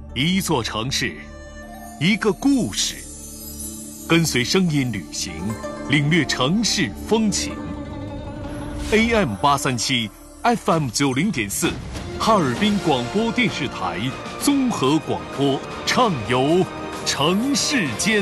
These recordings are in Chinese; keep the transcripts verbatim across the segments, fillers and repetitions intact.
一座城市，一个故事，跟随声音旅行，领略城市风情。A M 八三七 F M 九零点四，哈尔滨广播电视台综合广播，畅游城市间。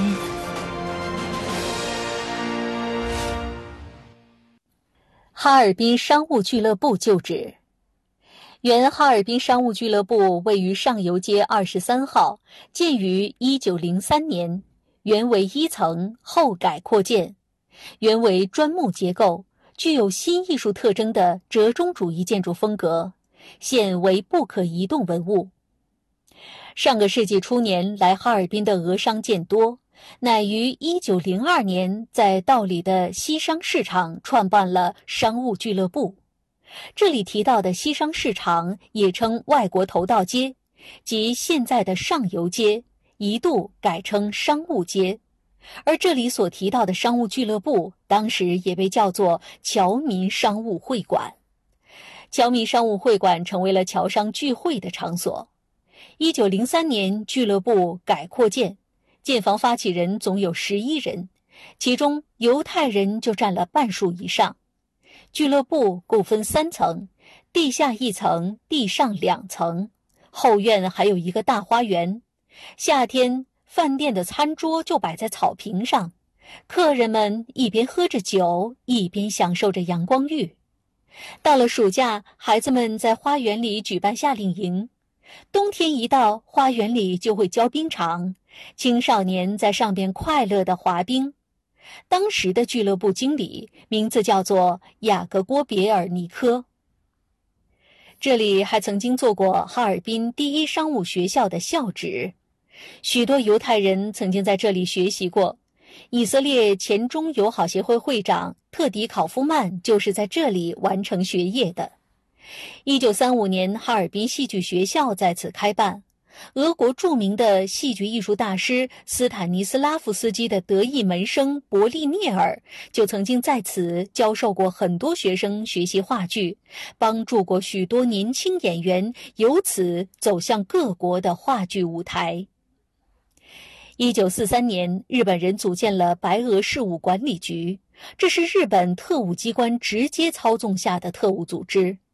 哈尔滨商务俱乐部旧址。原哈尔滨商务俱乐部位于上游街二十三号，建于一九零三年，原为一层，后改扩建，原为砖木结构，具有新艺术特征的折中主义建筑风格，现为不可移动文物。上个世纪初年来哈尔滨的俄商渐多，乃于一九零二年在道里的西商市场创办了商务俱乐部。这里提到的西商市场也称外国头道街，即现在的上游街，一度改称商务街。而这里所提到的商务俱乐部，当时也被叫做侨民商务会馆。侨民商务会馆成为了侨商聚会的场所。一九零三年，俱乐部改扩建，建房发起人总有十一人，其中犹太人就占了半数以上。俱乐部共分三层，地下一层，地上两层，后院还有一个大花园。夏天，饭店的餐桌就摆在草坪上，客人们一边喝着酒，一边享受着阳光浴。到了暑假，孩子们在花园里举办夏令营。冬天一到，花园里就会浇冰场，青少年在上边快乐地滑冰。当时的俱乐部经理名字叫做雅各郭别尔尼科。这里还曾经做过哈尔滨第一商务学校的校址，许多犹太人曾经在这里学习过。以色列前中友好协会会长特迪考夫曼就是在这里完成学业的。一九三五年，哈尔滨戏剧学校在此开办。俄国著名的戏剧艺术大师斯坦尼斯拉夫斯基的得意门生伯利涅尔就曾经在此教授过很多学生学习话剧，帮助过许多年轻演员由此走向各国的话剧舞台。一九四三年，日本人组建了白俄事务管理局，这是日本特务机关直接操纵下的特务组织。